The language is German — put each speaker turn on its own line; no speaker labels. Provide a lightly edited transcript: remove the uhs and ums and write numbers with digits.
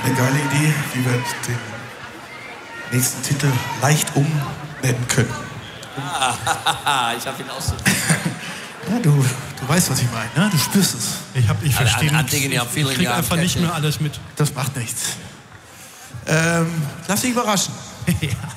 eine geile Idee, wie wir den nächsten Titel leicht umnennen können.
Ich habe ihn auch so.
Ja, du weißt, was ich meine, ne? Du spürst es.
Ich verstehe
Ich
krieg einfach nicht mehr alles mit.
Das macht nichts. Lass dich überraschen.
Ja.